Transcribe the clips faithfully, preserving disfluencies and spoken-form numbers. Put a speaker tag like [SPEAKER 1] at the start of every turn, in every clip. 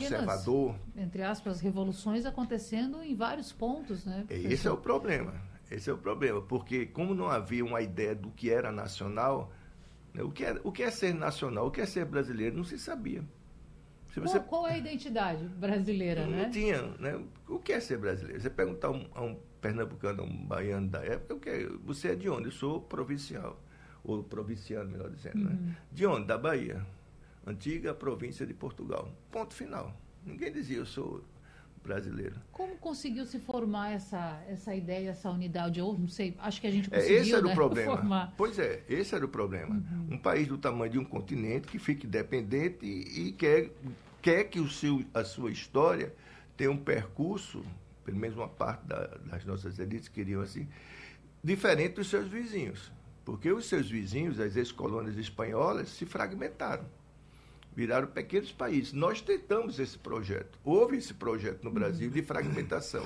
[SPEAKER 1] conservador.
[SPEAKER 2] Entre aspas, revoluções acontecendo em vários pontos, né? Professor?
[SPEAKER 1] Esse é o problema. Esse é o problema, porque como não havia uma ideia do que era nacional, né, o, que é, o que é ser nacional, o que é ser brasileiro, não se sabia. Se você,
[SPEAKER 2] qual, qual é a identidade brasileira,
[SPEAKER 1] não,
[SPEAKER 2] né?
[SPEAKER 1] Não tinha, né? O que é ser brasileiro? Você perguntar a um, a um pernambucano, a um baiano da época, o que é? Você é de onde? Eu sou provincial, ou provinciano, melhor dizendo, uhum. né? De onde? Da Bahia, antiga província de Portugal. Ponto final. Ninguém dizia eu sou brasileiro.
[SPEAKER 2] Como conseguiu se formar essa, essa ideia, essa unidade? Ou, não sei, acho que a gente
[SPEAKER 1] É,
[SPEAKER 2] conseguiu,
[SPEAKER 1] esse era
[SPEAKER 2] né,
[SPEAKER 1] o problema.
[SPEAKER 2] formar.
[SPEAKER 1] Pois é, esse era o problema.
[SPEAKER 2] Uhum.
[SPEAKER 1] Um país do tamanho de um continente que fique independente e, e quer, quer que o seu, a sua história tenha um percurso, pelo menos uma parte da, das nossas elites queriam assim, diferente dos seus vizinhos. Porque os seus vizinhos, as ex-colônias espanholas, se fragmentaram. Viraram pequenos países. Nós tentamos esse projeto. Houve esse projeto no Brasil de fragmentação.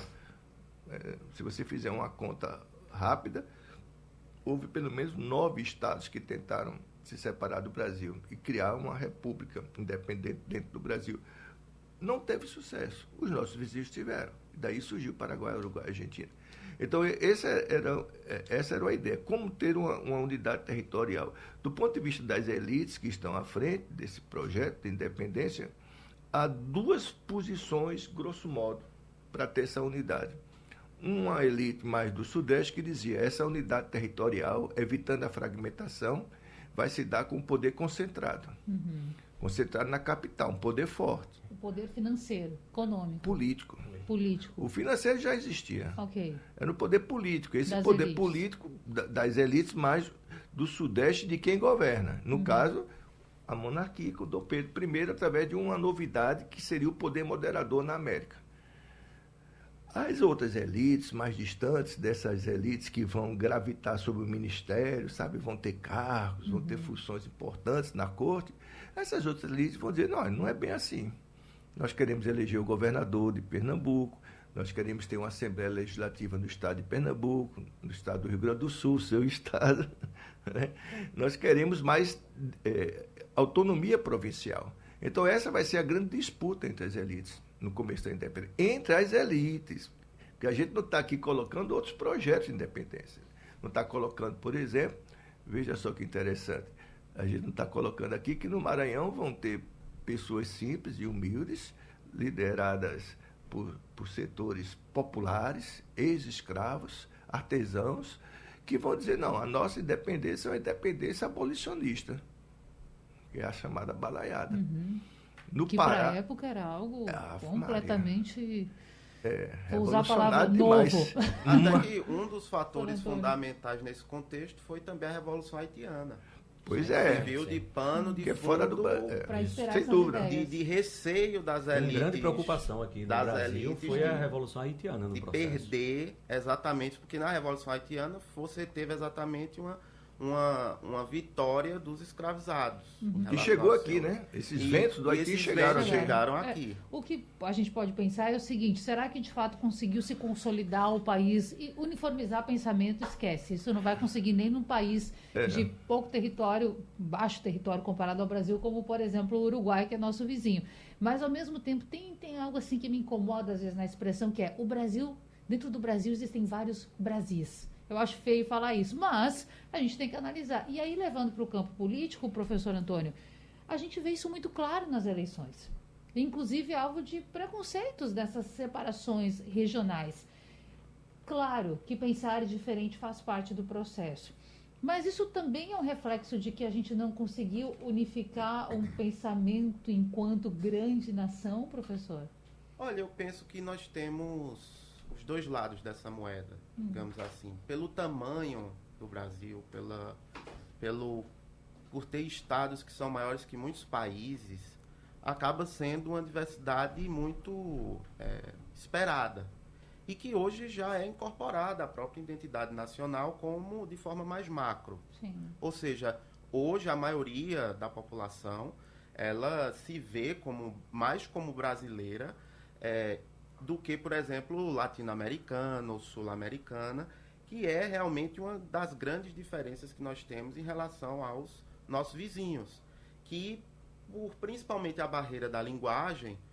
[SPEAKER 1] É, se você fizer uma conta rápida, houve pelo menos nove estados que tentaram se separar do Brasil e criar uma república independente dentro do Brasil. Não teve sucesso. Os nossos vizinhos tiveram. Daí surgiu Paraguai, Uruguai e Argentina. Então, essa era, essa era a ideia. Como ter uma, uma unidade territorial. Do ponto de vista das elites que estão à frente desse projeto de independência, há duas posições, grosso modo, para ter essa unidade. Uma elite mais do Sudeste que dizia essa unidade territorial, evitando a fragmentação, vai se dar com o poder concentrado. Uhum. Concentrado na capital, um poder forte.
[SPEAKER 2] O poder financeiro, econômico.
[SPEAKER 1] Político.
[SPEAKER 2] Político.
[SPEAKER 1] O financeiro já existia.
[SPEAKER 2] Ok.
[SPEAKER 1] Era o poder político. Esse
[SPEAKER 2] das
[SPEAKER 1] poder
[SPEAKER 2] elites.
[SPEAKER 1] político das elites mais do Sudeste de quem governa. No uhum. caso, a monarquia com Dom Pedro I, através de uma novidade que seria o poder moderador na América. As outras elites mais distantes dessas elites que vão gravitar sobre o ministério, sabe, vão ter cargos, uhum. vão ter funções importantes na corte, essas outras elites vão dizer, não, não é bem assim. Nós queremos eleger o governador de Pernambuco, nós queremos ter uma Assembleia Legislativa no estado de Pernambuco, no estado do Rio Grande do Sul, seu estado. Né? Nós queremos mais é, autonomia provincial. Então essa vai ser a grande disputa entre as elites, no começo da independência. Entre as elites, porque a gente não está aqui colocando outros projetos de independência. Não está colocando, por exemplo, veja só que interessante, a gente não está colocando aqui que no Maranhão vão ter pessoas simples e humildes, lideradas por, por setores populares, ex-escravos, artesãos, que vão dizer, não, a nossa independência é uma independência abolicionista, que é a chamada balaiada.
[SPEAKER 2] Uhum.
[SPEAKER 1] No
[SPEAKER 2] que
[SPEAKER 1] Pará,
[SPEAKER 2] para a época era algo
[SPEAKER 1] ah,
[SPEAKER 2] completamente...
[SPEAKER 1] É,
[SPEAKER 2] vou usar a palavra
[SPEAKER 1] demais.
[SPEAKER 2] novo.
[SPEAKER 3] Até que um dos fatores fundamentais nesse contexto foi também a Revolução Haitiana.
[SPEAKER 1] Pois é.
[SPEAKER 3] Serviu de pano de
[SPEAKER 1] que é
[SPEAKER 3] fundo
[SPEAKER 1] fora do é, sem dúvida.
[SPEAKER 3] De, de receio das elites.
[SPEAKER 4] Uma grande preocupação aqui no Brasil foi
[SPEAKER 3] de,
[SPEAKER 4] a Revolução Haitiana no
[SPEAKER 3] de
[SPEAKER 4] processo.
[SPEAKER 3] perder, exatamente, porque na Revolução Haitiana você teve exatamente uma, uma, uma vitória dos escravizados.
[SPEAKER 1] Uhum. Que chegou aqui, né? Esses e, ventos do Haiti chegaram,
[SPEAKER 3] ventos chegaram aqui.
[SPEAKER 2] É, o que a gente pode pensar é o seguinte, será que de fato conseguiu se consolidar o país e uniformizar pensamento? Esquece, isso não vai conseguir nem num país é. de pouco território, baixo território comparado ao Brasil, como por exemplo o Uruguai, que é nosso vizinho. Mas ao mesmo tempo tem, tem algo assim que me incomoda às vezes na expressão, que é o Brasil, dentro do Brasil existem vários Brasis. Eu acho feio falar isso, mas a gente tem que analisar. E aí, levando para o campo político, professor Antônio, a gente vê isso muito claro nas eleições. Inclusive, alvo de preconceitos dessas separações regionais. Claro que pensar diferente faz parte do processo. Mas isso também é um reflexo de que a gente não conseguiu unificar um pensamento enquanto grande nação, professor?
[SPEAKER 3] Olha, eu penso que nós temos os dois lados dessa moeda, hum. digamos assim. Pelo tamanho do Brasil, pela, pelo, por ter estados que são maiores que muitos países, acaba sendo uma diversidade muito é, esperada. E que hoje já é incorporada à própria identidade nacional como de forma mais macro.
[SPEAKER 2] Sim.
[SPEAKER 3] Ou seja, hoje a maioria da população, ela se vê como, mais como brasileira, é, do que, por exemplo, latino-americana ou sul-americana, que é realmente uma das grandes diferenças que nós temos em relação aos nossos vizinhos, que, por principalmente a barreira da linguagem,